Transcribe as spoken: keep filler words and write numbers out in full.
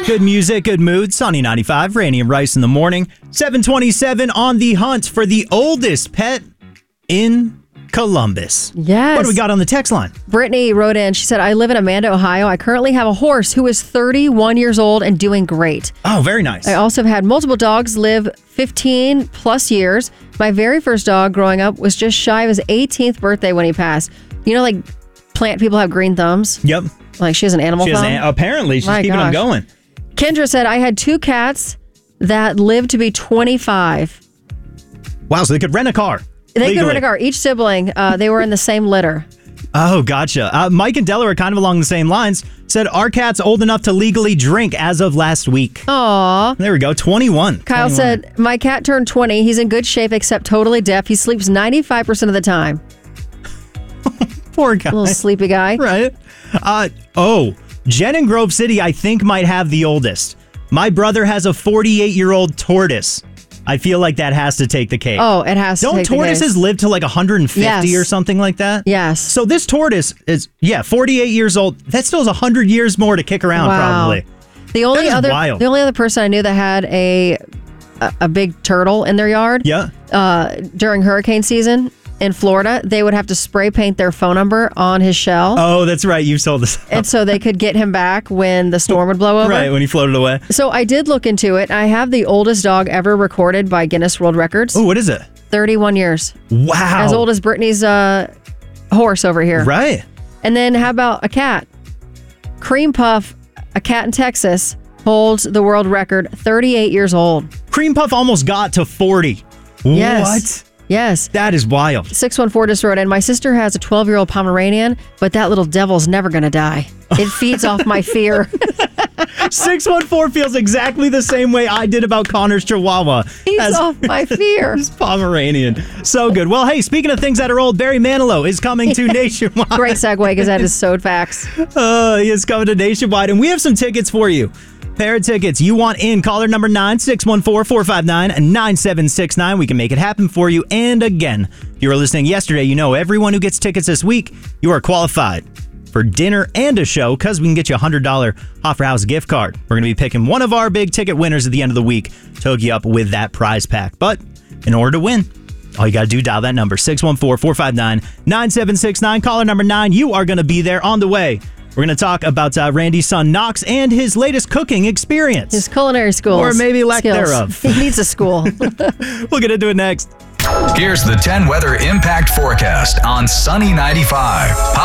Good music, good mood. Sunny ninety-five, Randy and Rice in the morning. seven twenty-seven on the hunt for the oldest pet in Columbus. Yes. What do we got on the text line? Brittany wrote in, she said, I live in Amanda, Ohio. I currently have a horse who is thirty-one years old and doing great. Oh, very nice. I also have had multiple dogs live fifteen plus years. My very first dog growing up was just shy of his eighteenth birthday when he passed. You know, like plant people have green thumbs? Yep. Like she has an animal She has thumb? an, apparently, she's My keeping them gosh. going. Kendra said, I had two cats that lived to be twenty-five. Wow, so they could rent a car. They legally. could rent a car. Each sibling, uh, they were in the same litter. Oh, gotcha. Uh, Mike and Della are kind of along the same lines. Said our cat's old enough to legally drink as of last week. Aw. There we go, twenty-one. Kyle twenty-one. said, my cat turned twenty. He's in good shape except totally deaf. He sleeps ninety-five percent of the time. Poor guy. Little sleepy guy. Right. Uh, oh, Jen in Grove City, I think, might have the oldest. My brother has a forty-eight-year-old tortoise. I feel like that has to take the cake. Oh, it has to Don't take the tortoises cake. live to like one hundred fifty Yes. or something like that? Yes. So this tortoise is, yeah, forty-eight years old. That still has one hundred years more to kick around, Wow. probably. The only That is other wild. the only other person I knew that had a a, a big turtle in their yard Yeah. uh, during hurricane season in Florida, they would have to spray paint their phone number on his shell. Oh, that's right. You sold this. And so they could get him back when the storm would blow over. Right, when he floated away. So I did look into it. I have the oldest dog ever recorded by Guinness World Records. Oh, what is it? thirty-one years. Wow. As old as Brittany's uh, horse over here. Right. And then how about a cat? Cream Puff, a cat in Texas, holds the world record, thirty-eight years old. Cream Puff almost got to forty. Yes. What? Yes. That is wild. six one four just wrote in, my sister has a twelve-year-old Pomeranian, but that little devil's never going to die. It feeds off my fear. six one four feels exactly the same way I did about Connor's Chihuahua. Feeds as- off my fear. His Pomeranian. So good. Well, hey, speaking of things that are old, Barry Manilow is coming to Nationwide. Great segue because that is so facts. Uh, he is coming to Nationwide, and we have some tickets for you. Pair of tickets you want in. Caller number nine six one four, four five nine, nine seven six nine. We can make it happen for you. And again, if you were listening yesterday, you know everyone who gets tickets this week, you are qualified for dinner and a show because we can get you a one hundred dollars Hoffer House gift card. We're going to be picking one of our big ticket winners at the end of the week to hook you up with that prize pack. But in order to win, all you got to do, dial that number, six one four, four five nine, nine seven six nine. Caller number nine, you are going to be there on the way. We're going to talk about uh, Randy's son, Knox, and his latest cooking experience. His culinary skills. Or maybe lack skills. thereof. He needs a school. We'll get into it next. Here's the ten weather impact forecast on Sunny ninety-five.